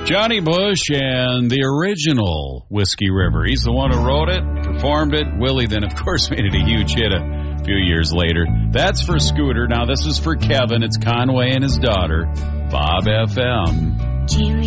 Johnny Bush and the original Whiskey River. He's the one who wrote it, performed it. Willie then, of course, made it a huge hit a few years later. That's for Scooter. Now this is for Kevin. It's Conway and his daughter, Bob FM.